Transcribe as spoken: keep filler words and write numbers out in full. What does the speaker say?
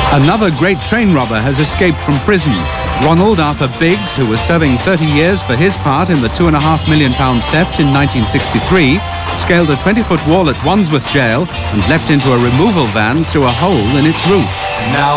Another great train robber has escaped from prison. Ronald Arthur Biggs, who was serving thirty years for his part in the two and a half million pound theft in nineteen sixty-three, scaled a twenty-foot wall at Wandsworth Jail and leapt into a removal van through a hole in its roof. Now